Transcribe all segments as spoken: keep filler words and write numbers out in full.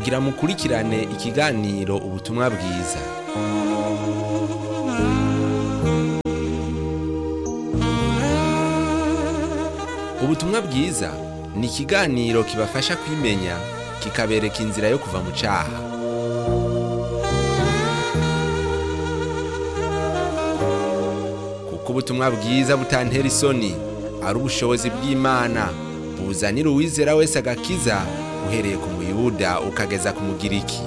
mugira mukurikirane ikiganiro ubutumwa bwiza. Ubutumwa bwiza ni ikiganiro kibafasha kwimenya, kikabereka inzira yo kuva mu cyaha. Kuko ubutumwa bwiza butantera isoni, ari ubushobozi bw'Imana, buzanira uwizera wese agakiza, uhereye ku Muyuda ukageza ku Mugiriki.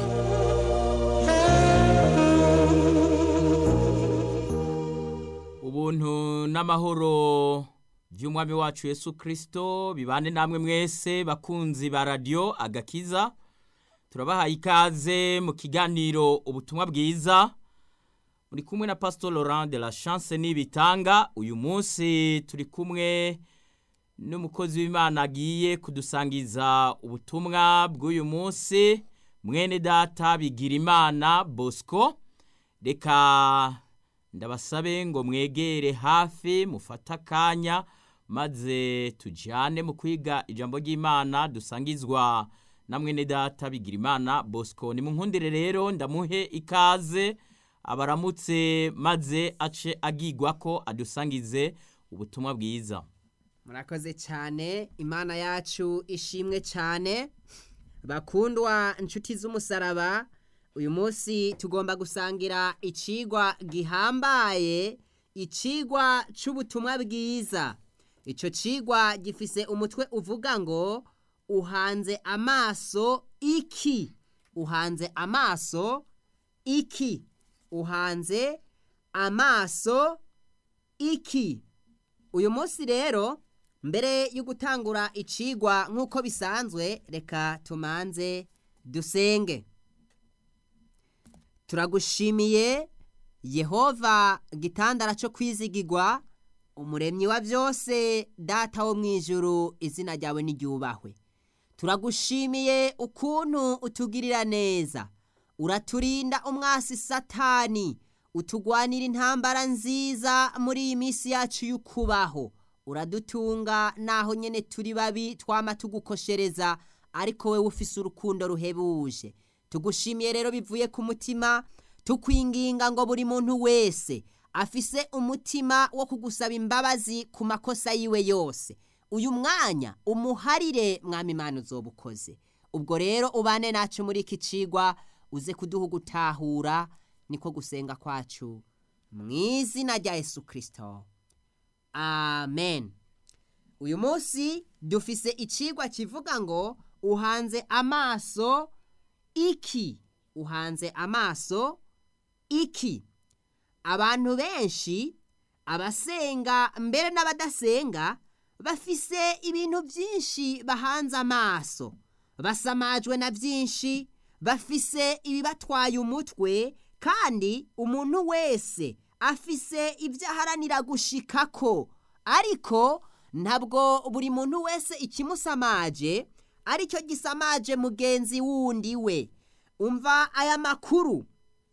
Ubuntu n'amahoro vy'umwami wacu Yesu Kristo bibane namwe mwese bakunzi ba radio Agakiza. Turabahaye ikaze mu kiganiro ubutumwa bwiza. Muri kumwe na Pastor Laurent de la Chance Nibitanga. Uyu munsi turi kumwe n'umukozi w'Imana agiye kudusangiza ubutumwa bw'uyu munsi, mwene data Bigirimana Bosco. Reka ndabasabe ngo mwegere hafi mufata kanya maze tujane mu kwiga ijambo ry'Imana dusangizwa na mwene data Bigirimana Bosco. Ni munkundire rero ndamuhe ikaze abaramutse maze ace agigwa ko adusangize ubutumwa bwiza. Murakoze cyane, Imana yacu ishimwe cyane. Bakundwa inshuti z'umusaraba, uyu munsi tugomba gusangira icigwa gihambaye, icigwa c'ubutumwa bwiza. Ico cigwa gifise umutwe uvuga ngo uhanze amaso iki? Uhanze amaso iki? Uhanze amaso iki? Uyu munsi rero, mbere yo gutangura icigwa nk'uko bisanzwe, reka tumanze dusenge. Turagushimiye Yehova, gitandara cyo kwizigirwa, umuremyi wa byose, data wo mwijuru, izina ryawe niryubahwe. Turagushimiye ukuntu utugirira neza, uraturinda umwasi Satani, utugwanira intambara nziza muri iyi minsi yacu y'ukubaho. Uradutunga naho nyene turi babi twama tugukoshereza, ariko wewe ufise urukundo ruhebuje. Tugushimiye rero bivuye ku mutima, tukwinginga ngo buri muntu wese afise umutima wo kugusaba imbabazi ku makosa yiwe yose, uyu mwanya umuharire mwami Imana uzobukoze. Ubwo rero ubane nacu muri iki cigwa, uze kuduha gutahura, niko gusenga kwacu mu izina rya Yesu Kristo, amen. Uyu munsi dufise icigwa kivuga ngo uhanze amaso iki? Uhanze amaso iki? Abantu benshi, abasenga mbere n'abadasenga, bafise ibintu byinshi bahanze amaso, basamajwe na byinshi, bafise ibibatwaye umutwe, kandi umuntu wese afise ibyo aharanira gushikako, ariko ntabwo buri muntu wese ikimusamaje aricyo gisamaje mugenzi wundi we. Umva aya makuru: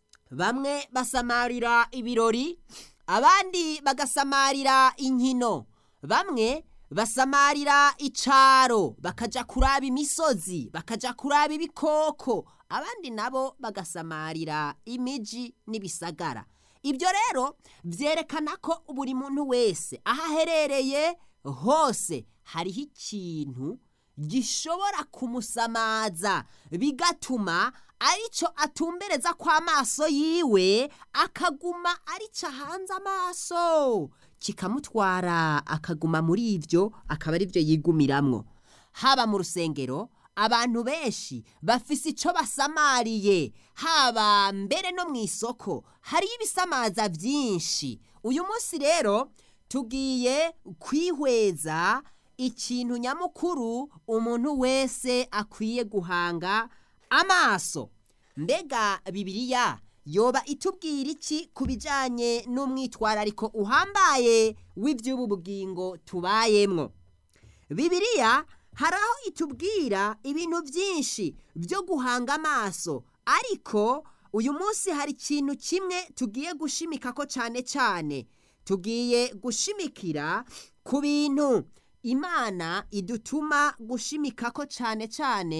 bamwe basamarira ibirori, abandi bagasamarira inkino, bamwe basamarira icaro bakaja kuraba imisozi, bakaja kuraba ibikoko, abandi nabo bagasamarira imiji n'ibisagara. Ibyo rero vyerekana ko buri muntu wese ahaherereye hose hariho ikintu gishobora kumusamaza, bigatuma arico atumbereza kwa maso yiwe, akaguma arico hanze amaso, kikamutwara akaguma muri ivyo, akaba ari byo yigumiramwo. Haba mu rusengero, abantu benshi bafise ico basamariye, haba mbere no mw'isoko hari ibisamaza byinshi. Uyu munsi rero tugiye kwihweza ikintu nyamukuru umuntu wese akwiye guhanga amaso. Mbega Bibiliya yoba itubwira iki kubijanye n'umwitwarariko uhambaye w'ivy'ubu bugingo tubayemwo? Bibiliya haraho itubwira ibintu byinshi byo guhanga amaso, ariko uyu munsi hari ikintu kimwe tugiye gushimika ko cyane cyane. Tugiye gushimikira ku bintu Imana idutuma gushimika ko cyane cyane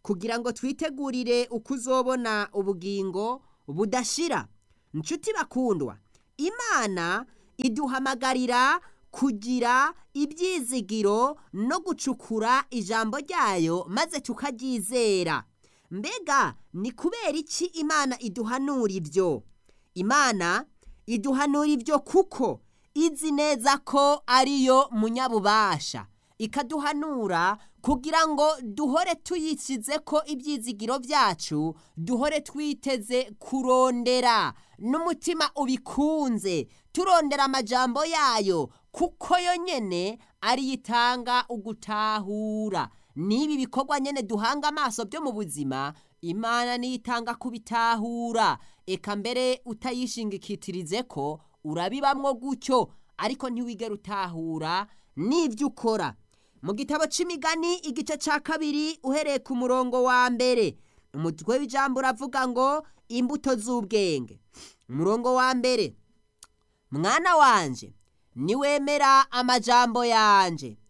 kugira ngo twitegurire uko uzobona ubugingo budashira. Nshuti bakundwa, Imana iduhamagarira kugira ibyizigiro no gucukura ijambo ryayo maze tukaryizera. Mbega ni kubera iki Imana iduhanura ibyo? Imana iduhanura ibyo kuko izi neza ko ariyo munyabubasha, ikaduhanura kugira ngo duhore tuyisize ko ibyizigiro byacu, duhore twiteze kurondera n'umutima ubikunze, turondera amajambo yayo kuko yo nyene ari yitanga ugutahura. Nibi bikorwa nyene duhanga amaso byo mu buzima, Imana niyitanga kubitahura. Eka mbere utayishingikitirize ko urabibamwo gutyo, ariko ntiwigera utahura n'ibyo ukora. Mu gitabo c'Imigani igice ca kabiri uhereye ku murongo wa mbere, umutwe w'ijambo uravuga ngo imbuto z'ubwenge. Umurongo wa mbere: mwana wanje, niwemera amajambo yanje,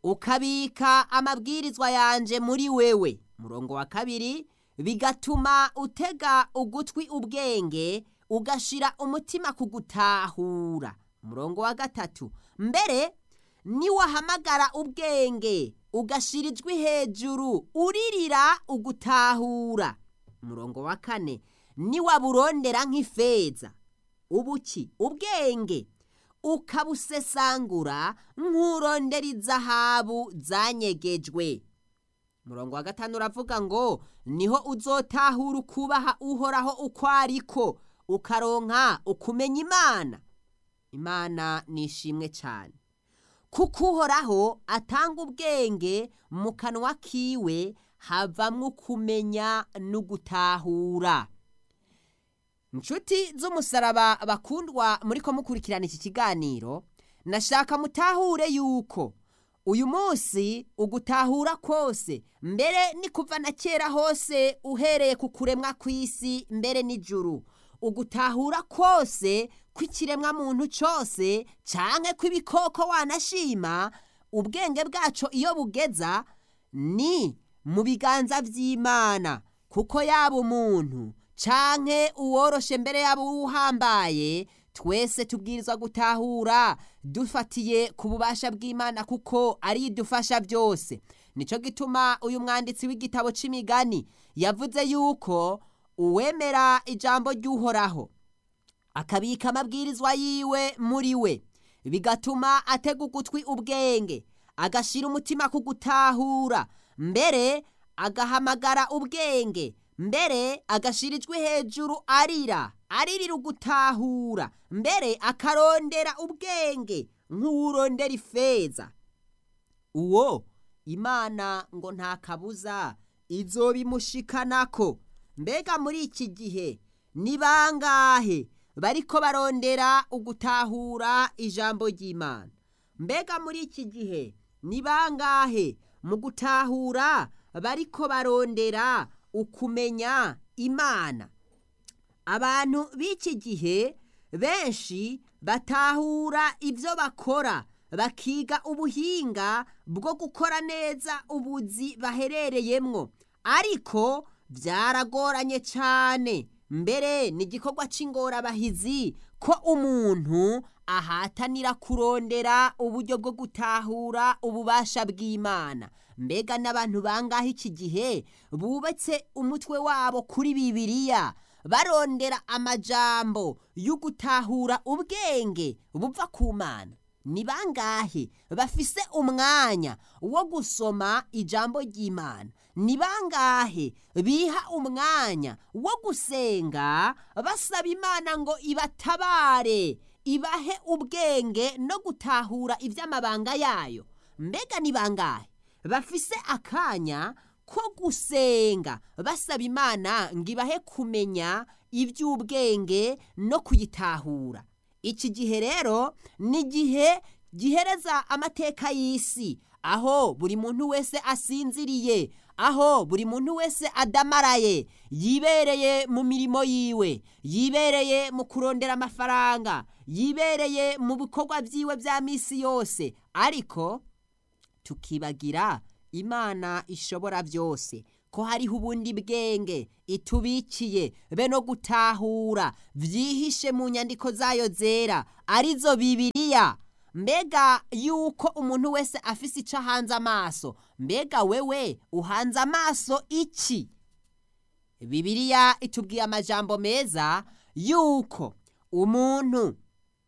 ukabika amabwirizwa yanje muri wewe. Umurongo wa kabiri: bigatuma utega ugutwi ubwenge, ugashira umutima kugutahura. Umurongo wa gatatu: mbere niwahamagara ubwenge, ugashira ijwi hejuru, uririra ugutahura. Umurongo wa kane: niwaburondera nk'ifeza, ubuki ubwenge, ukabusesangura nk'urondera izahabu zanyegejwe. Umurongo wa gatanu uravuga ngo niho uzotahura ukubaha Uhoraho uko ariko, ukaronka ukumenya Imana. Imana nishimwe cyane, kuko Uhoraho atanga ubwenge, mu kanwa kiwe havamwo kumenya n'ugutahura. Nshuti z'umusaraba bakundwa, muri ko mukurikirana iki kiganiro, nashaka mutahure yuko uyu munsi ugutahura kose, mbere ni kuva na kera hose, uhereye ku kuremwa kw'isi mbere n'ijuru, ugutahura kose kw'ikiremwa muntu cyose canke kw'ibikoko wanashima, ubwenge bwaco iyo bugeza ni mu biganza vy'Imana, kuko yaba umuntu canke uworoshe mbere yabo uhambaye, twese tubwirizwa gutahura dufatiye ku bubasha bw'Imana, kuko ari idufasha byose. Nico gituma uyu mwanditsi w'igitabo c'Imigani yavuze yuko uwemera ijambo ry'Uhoraho akabika amabwirizwa yiwe muri we, bigatuma atega ugutwi ubwenge, agashira umutima kugutahura, mbere agahamagara ubwenge, mbere agashira ijwi hejuru, arira aririra ugutahura, mbere akarondera ubwenge nk'urondera ifeza. Uwo Imana ngo nta kabuza izobimushikanako. Mbega muri iki gihe ni bangahe bariko barondera ugutahura ijambo ry'Imana? Mbega muri iki gihe ni bangahe mu gutahura bariko barondera ukumenya Imana? Abantu b'iki gihe benshi batahura ibyo bakora, bakiga ubuhinga bwo gukora neza ubuzi baherereyemwo, ariko byaragoranye cyane. Mbere ni igikorwa c'ingorabahizi ko umuntu ahatanira kurondera uburyo bwo gutahura ububasha bw'Imana. Mbega n'abantu bangahe iki gihe bubatse umutwe wabo kuri Bibiliya, barondera amajambo y'ugutahura ubwenge buva ku Mana? Ni bangahe bafise umwanya wo gusoma ijambo ry'Imana? Ni bangahe biha umwanya wo gusenga basaba Imana ngo ibatabare, ibahe ubwenge no gutahura iby'amabanga yayo? Mbega ni bangahe bafise akanya ko gusenga basaba Imana ngo ibahe kumenya iby'ubwenge no kuyitahura? Iki gihe rero ni gihe gihereza amateka y'isi, aho buri muntu wese asinziriye, aho buri muntu wese adamaraye, yibereye mu mirimo yiwe, yibereye mu kurondera amafaranga, yibereye mu bikorwa byiwe bya misi yose, ariko tukibagira Imana ishobora byose, ko hariho ubundi bwenge itubikiye be no gutahura vyihishe mu nyandiko zayo zera arizo Bibiliya. Mbega yuko umuntu wese afise ico hanze amaso, mbega wewe uhanze amaso iki? Bibiliya itubwiye amajambo meza yuko umuntu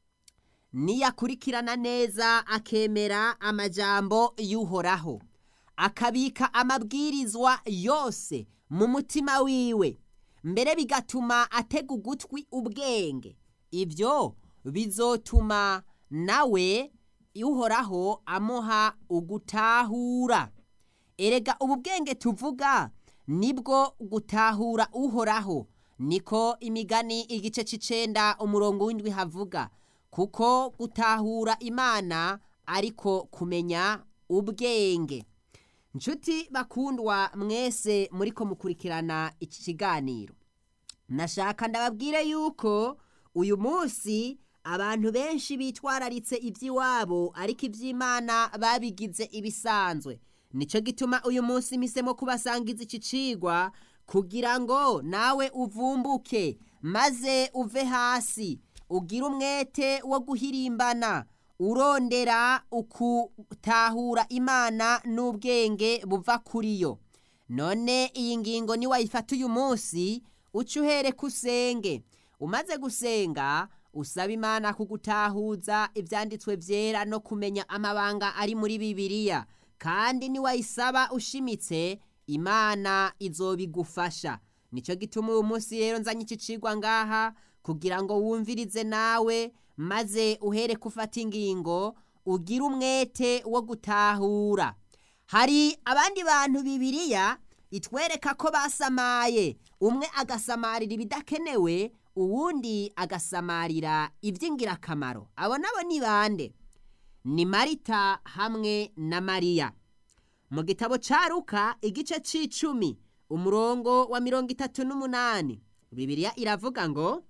niyakurikirana neza akemera amajambo y'Uhoraho, akabika amabwirizwa yose mu mutima wiwe, mbere bigatuma atega ugutwi ubwenge, ibyo bizotuma nawe Uhoraho amuha ugutahura. Erega ubu bwenge tuvuga nibwo gutahura Uhoraho, niko Imigani igice c'icenda umurongo w'indwi havuga, kuko gutahura Imana ariko kumenya ubwenge. Nshuti bakundwa mwese muriko mukurikirana iki kiganiro, nashaka ndababwire yuko uyu munsi abantu benshi bitwararitse ivy'iwabo ariko ivy'Imana babigize ibisanzwe. Nico gituma uyu munsi misemo kubasangiza iki cigwa kugira ngo nawe uvumbuke maze uve hasi, ugira umwete wo guhirimbana urondera ukutahura Imana n'ubwenge buva kuri yo. None iyi ngingo ni wayifata uyu munsi, uca uhere kusenge. Umaze gusenga usaba Imana kugutahuza ivyanditswe vyera no kumenya amabanga ari muri Bibiliya, kandi ni wayisaba ushimitse Imana izobigufasha. Nico gituma uyu munsi rero nzanye iki cigwa ngaha kugira ngo wumvirize nawe maze uhere kufata ingingo, ugira umwete wo gutahura. Hari abandi bantu Bibiliya itwereka ko basamaye, umwe agasamarira ibidakenewe, uwundi agasamarira ivy'ingirakamaro. Abo nabo ni bande? Ni Marita hamwe na Mariya. Mu gitabo ca Luka igice c'icumi umurongo wa mirongo itatu n'umunani, Bibiliya iravuga ngo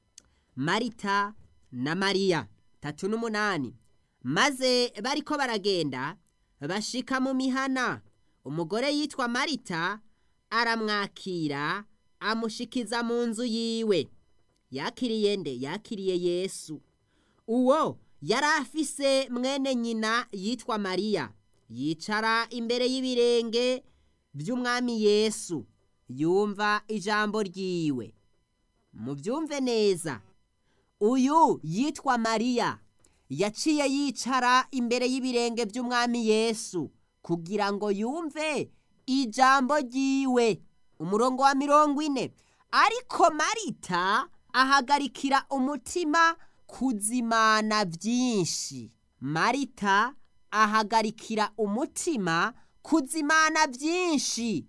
Marita na Mariya tatu n'umunani. Maze bariko baragenda bashika mu mihana, umugore yitwa Marita aramwakira amushikiza mu nzu yiwe. Yakiriye nde? Yakiriye Yesu. Uwo yari afise mwene nyina yitwa Mariya, yicara imbere y'ibirenge by'umwami Yesu, yumva ijambo ryiwe. Muvyumve neza, uyu yitwa Mariya yaciye yicara imbere y'ibirenge by'umwami Yesu kugira ngo yumve ijambo ryiwe. Umurongo wa mirongo ine, ariko Marita ahagarikira umutima kuzimana vyinshi. Marita ahagarikira umutima kuzimana vyinshi.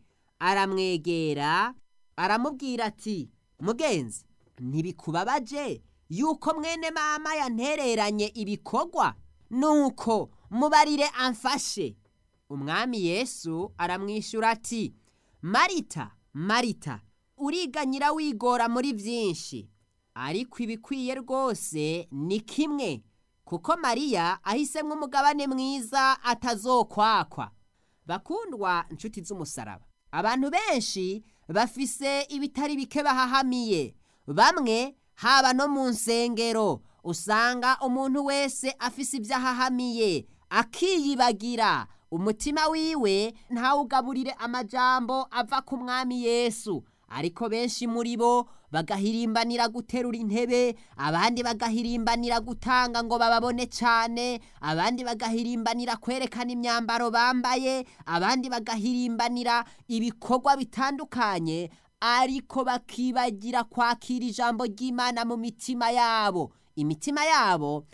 Aramwegera aramubwira ati, mugenzi, ntibikubabaje yuko mwene mama yantereranye ibikorwa? Nuko mubarire amfashe. Umwami Yesu aramwishura ati, Marita, Marita, uriganyira wigora muri vyinshi, ariko ibikwiye rwose ni kimwe, kuko Mariya ahisemwo umugabane mwiza atazokwakwa. Bakundwa nshuti z'umusaraba, abantu benshi bafise ibitari bike bahahamiye. Bamwe haba no mu nsengero usanga umuntu wese afise ivyahahamiye akiyibagira, umutima wiwe ntawugaburire amajambo ava ku mwami Yesu. Ariko benshi muri bo bagahirimbanira guterura intebe, abandi bagahirimbanira gutanga ngo bababone cane, abandi bagahirimbanira kwerekana imyambaro bambaye, abandi bagahirimbanira ibikorwa bitandukanye, ariko bakibagira kwakira ijambo ry'Imana mu mitima yabo. Imitima yabo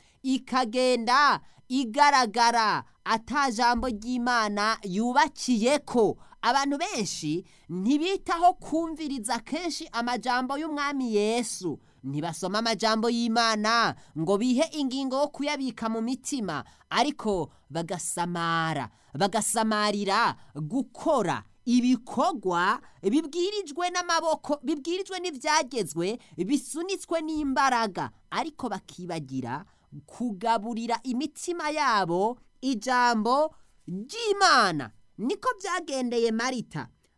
ikagenda igaragara ata jambo ry'Imana yubakiyeko. Abantu benshi ntibitaho kumviriza kenshi amajambo y'umwami Yesu, ntibasoma amajambo y'Imana ngo bihe ingingo yo kuyabika mu mitima, ariko bagasamara, bagasamarira gukora ibikorwa bibwirijwe n'amaboko, bibwirijwe n'ivyagezwe, bisunitswe n'imbaraga, ariko bakibagira kugaburira imitima yabo ijambo ry'Imana. Niko byagendeye Marita.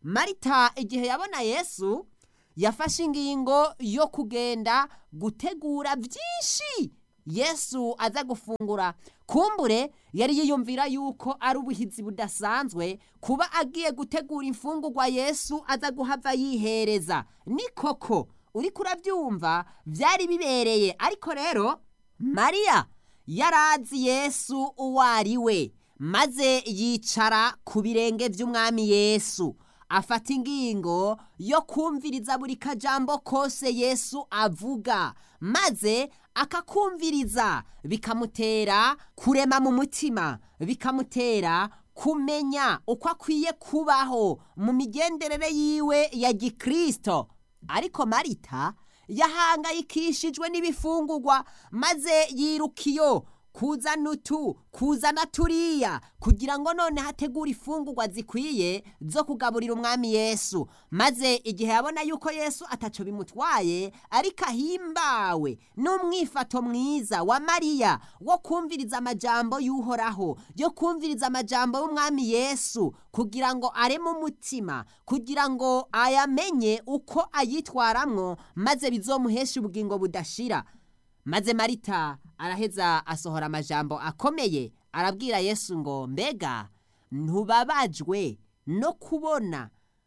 Marita igihe yabona Yesu yafashe ingingo yo kugenda gutegura byinshi Yesu aza gufungura. Kumbure yari yiyumvira yuko ari ubuhizi budasanzwe kuba agiye gutegura imfungurwa Yesu aza guhava yihereza. Ni koko uri kurabyumva byari bibereye, ariko rero Mariya yarazi Yesu uwo ari we, maze yicara ku birenge by'umwami Yesu, afata ingingo yo kumviriza buri kajambo kose Yesu avuga, maze akakumviriza bikamutera kurema mu mutima, bikamutera kumenya uko akwiye kubaho mu migenderere yiwe ya gikristo. Ariko Marita yahangayikishijwe n'ibifungurwa, maze yirukiyo kuzana utu kuzana turiya kugira ngo none hategura ifungurwa zikwiye zo kugaburira umwami Yesu. Maze igihe yabona yuko Yesu ataco bimutwaye, ariko ahimbawe n'umwifato mwiza wa Mariya wo kumviriza amajambo y'Uhoraho, yo kumviriza amajambo y'umwami Yesu kugira ngo areme umutima, kugira ngo ayamenye uko ayitwaramwo, maze bizomuhesha ubugingo budashira. Maze Marita araheza asohora amajambo akomeye, arabwira Yesu ngo, mbega ntubabajwe no kubona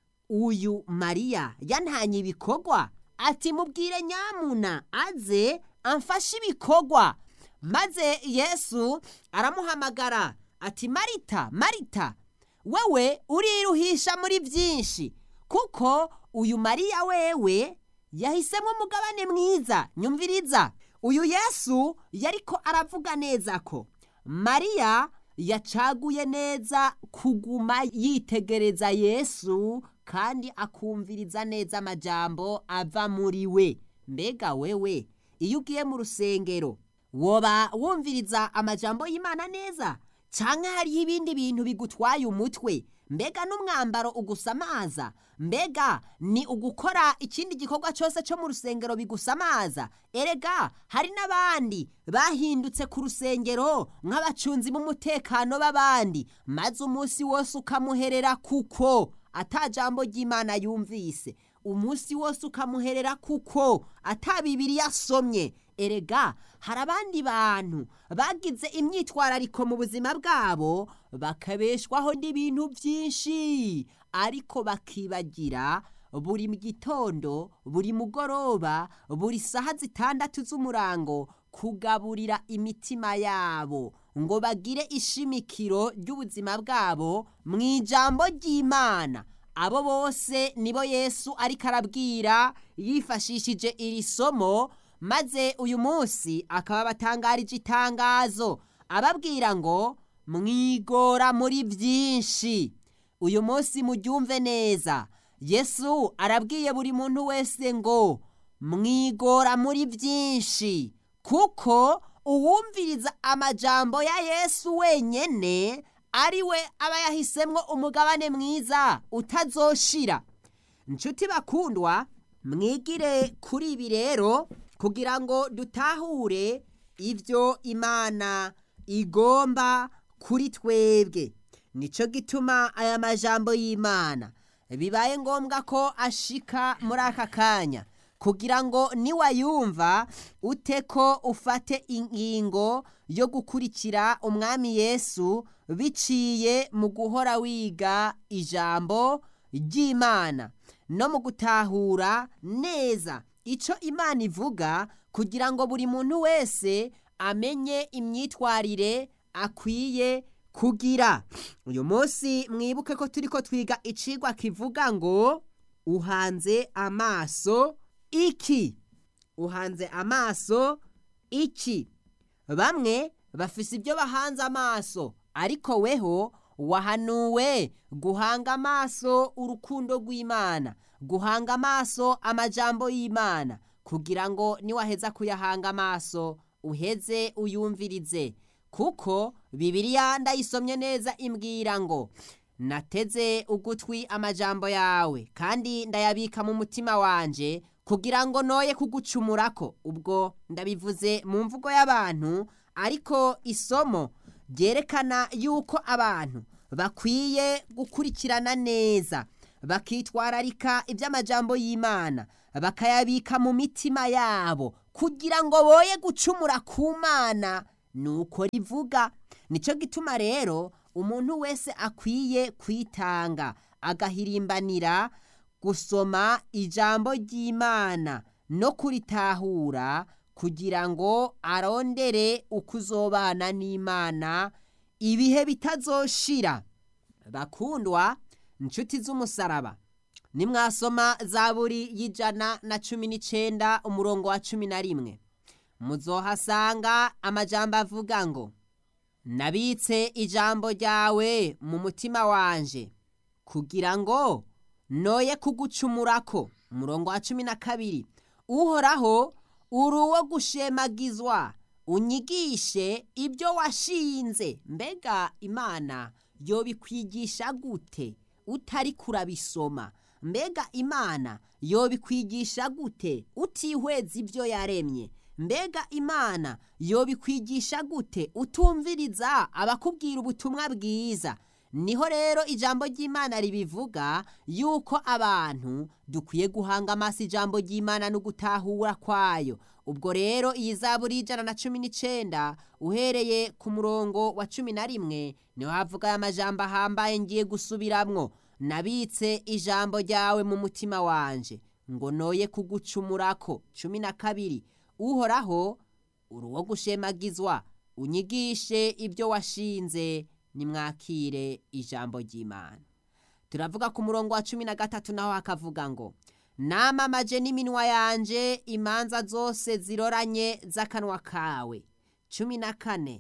uyu Mariya yantanye ibikorwa? Ati mubwire nyamuna aze amfashe ibikorwa. Maze Yesu aramuhamagara ati, Marita, Marita, wewe uriruhisha muri byinshi, kuko uyu Mariya wewe yahisemo umugabane mwiza. Nyumviriza, uyu Yesu yariko aravuga neza ko Mariya yacaguye neza kuguma yitegereza Yesu kandi akumviriza neza amajambo ava muri we. Mbega wewe iyo ugiye mu rusengero woba wumviriza amajambo y'Imana neza, canke hariho ibindi bintu bigutwaye umutwe? Mbega n'umwambaro ugusamaza? Mbega ni ugukora ikindi gikorwa cyose cyo mu rusengero bigusamaza? Erega hari n'abandi bahindutse ku rusengero nk'abacunzi b'umutekano b'abandi, maze umunsi wose ukamuherera kuko atajambo ry'Imana yumvise, umunsi wose ukamuherera kuko ata Bibiliya asomye. Erega hari abandi bantu bagize imyitwarariko mu buzima bwabo, bakabeshwaho n'ibintu byinshi, ariko bakibagira buri gitondo, buri mugoroba, buri saha zitandatu z'umurango kugaburira imitima yabo ngo bagire ishimikiro ry'ubuzima bwabo mu ijambo ry'Imana. Abo bose nibo Yesu ariko arabwira yifashishije iri somo, maze uyu munsi akaba batangarije itangazo ababwira ngo mwigora muri byinshi. Uyu munsi mubyumve neza, Yesu arabwiye buri muntu wese ngo mwigora muri byinshi, kuko uwumviriza amajambo ya Yesu wenyene ari we aba yahisemwo umugabane mwiza utazoshira. Nshuti bakundwa, mwigire kuri ibi rero kugira ngo dutahure ibyo Imana igomba kuri twebwe. Nico gituma aya majambo y'Imana bibaye ngombwa ko ashika muri aka kanya, kugira ngo niwayumva uteko ufate ingingo yo gukurikira umwami Yesu biciye mu guhora wiga ijambo ry'Imana no mu gutahura neza ico Imana ivuga, kugira ngo buri muntu wese amenye imyitwarire akwiye kugira. Uyu munsi mwibuke ko turiko twiga icigwa kivuga ngo uhanze amaso iki? Uhanze amaso iki? Bamwe bafise ibyo bahanze amaso, ariko weho wahanuwe guhanga amaso urukundo rw'Imana, guhanga amaso amajambo y'Imana, kugira ngo niwaheza kuyahanga amaso uheze uyumvirize. Kuko Bibiliya ndayisomye neza imbwira ngo nateze ugutwi amajambo yawe kandi ndayabika mu mutima wanje, kugira ngo noye kugucumurako. Ubwo ndabivuze mu mvugo y'abantu, ariko isomo ryerekana yuko abantu bakwiye gukurikirana neza bakitwararika iby'amajambo y'Imana bakayabika mu mitima yabo kugira ngo boye gucumura ku Mana nuko rivuga. Nico gituma rero umuntu wese akwiye kwitanga agahirimbanira gusoma ijambo ry'Imana no kuritahura kugira ngo arondere ukuzobana n'Imana ibihe bitazoshira. Bakundwa inshuti z'umusaraba, nimwasoma Zaburi y'ijana na cumi n'icenda umurongo wa cumi na rimwe muzohasanga amajambo avuga ngo nabitse ijambo ryawe mu mutima wanje kugira ngo noye kugucumurako. Umurongo wa cumi na kabiri Uhoraho uri uwo gushemagizwa, unyigishe ibyo washinze. Mbega Imana yobikwigisha gute utari kurabisoma? Mbega Imana yobikwigisha gute utihweza ibyo yaremye? Mbega Imana yobikwigisha gute utumviriza abakubwira ubutumwa bwiza? Niho rero ijambo ry'Imana ribivuga yuko abantu dukwiye guhanga amaso ijambo ry'Imana no gutahura kwayo. Ubwo rero iyi Zaburi y'ijana na cumi n'icenda uhereye ku murongo wa cumi na rimwe niho havuga aya majambo ahambaye ngiye gusubiramwo. Nabitse ijambo ryawe mu mutima wanje ngo noye kugucumurako. cumi na kabiri Uhoraho uri uwo gushemagizwa, unyigishe ibyo washinze. Nimwakire ijambo ry'Imana. Turavuga ku murongo wa cumi na gatatu naho hakavuga ngo namamaje n'iminwa yanje imanza zose ziroranye z'akanwa kawe. cumi na kane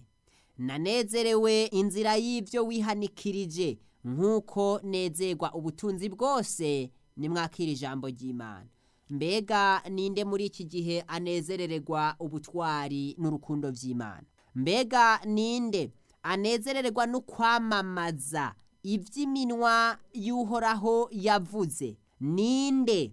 nanezerewe inzira y'ibyo wihanikirije nk'uko nezerwa ubutunzi bwose. Nimwakire ijambo ry'Imana. Mbega ninde muri iki gihe anezerererwa ubutwari n'urukundo by'Imana? Mbega ninde anezererwa no kwamamaza iby'iminwa y'Uhoraho yavuze? Ninde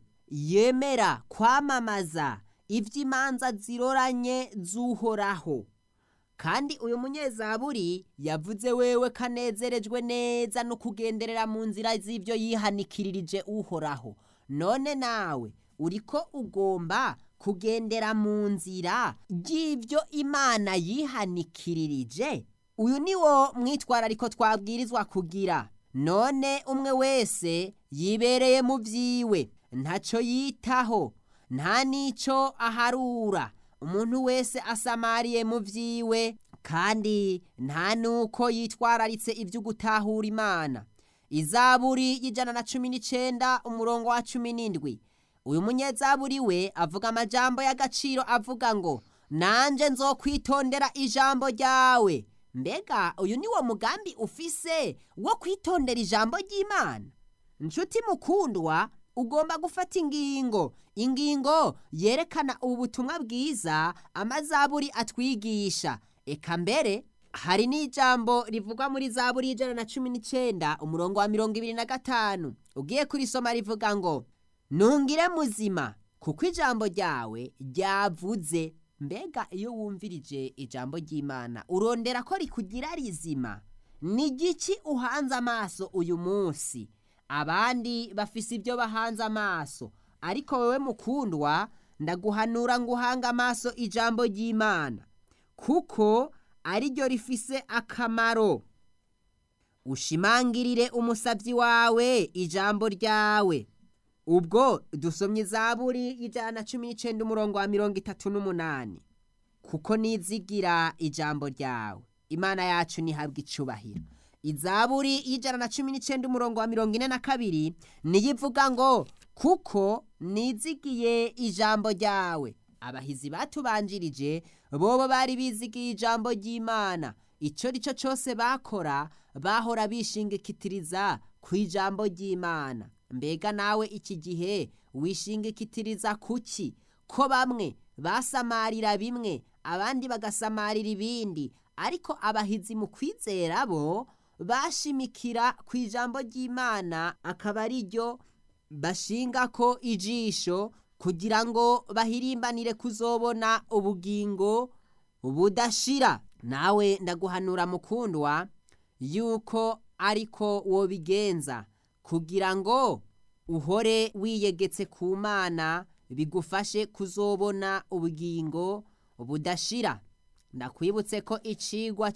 yemera kwamamaza iby'imanza ziroranye z'Uhoraho? Kandi uyu munyezaburi yavuze wewe kanezerejwe neza no kugenderera mu nzira z'ibyo yihanikirije Uhoraho. None nawe uriko ugomba kugendera mu nzira y'ibyo Imana yihanikirije? Uyu niwo mwitwarariko twabwirizwa kugira. None umwe wese yibereye mu vyiwe, ntaco yitaho, nta nico aharura. Umuntu wese asamariye mu vyiwe kandi nta nuko yitwararitse ibyo gutahura Imana. Izaburi y'ijana na cumi n'icenda umurongo wa cumi n'indwi uyu munyezaburi we avuga amajambo y'agaciro avuga ngo nanje nzokwitondera ijambo ryawe. Mbega uyu niwo mugambi ufise wo kwitondera ijambo ry'Imana? Nshuti mukundwa, ugomba gufata ingingo ingingo yerekana ubutumwa bwiza amazaburi atwigisha. Eka mbere hari n'ijambo rivugwa muri Zaburi y'ijana na cumi n'icenda umurongo wa mirongo ibiri na gatanu ugiye kurisoma rivuga ngo nungire muzima kuko ijambo ryawe ryavuze. Mbega iyo wumvirije ijambo ry'Imana urondera ko rikugira rizima? Ni igiki uhanze amaso uyu munsi? Abandi bafise ibyo bahanze amaso, ariko wewe mukundwa ndaguhanura ngo uhange amaso ijambo ry'Imana kuko ari ryo rifise akamaro. Ushimangirire umusavyi wawe ijambo ryawe. Ubwo dusomye Zaburi y'ijana na cumi n'icenda umurongo wa mirongo itatu n'umunani kuko nizigira ijambo ryawe. Imana yacu nihabwa icubahiro. Izaburi y'ijana na cumi n'icenda umurongo wa mirongo ine na kabiri niyivuga ngo kuko nizigiye ijambo ryawe. Abahizi batubanjirije bobo bari bizigiye ijambo ry'Imana. Ico rico cose bakora bahora bishingikitiriza ku ijambo ry'Imana. Mbega nawe iki gihe wishingikitiriza kuki? Ko bamwe basamarira bimwe abandi bagasamarira ibindi, ariko abahizi mu kwizera bo bashimikira ku ijambo ry'Imana, akaba ari ryo bashinga ko ijisho kugira ngo bahirimbanire kuzobona ubugingo budashira. Nawe ndaguhanura mukundwa yuko ariko wobigenza kugira ngo uhore wiyegetse ku Mana bigufashe kuzobona ubugingo budashira. Ndakwibutse ko icigwa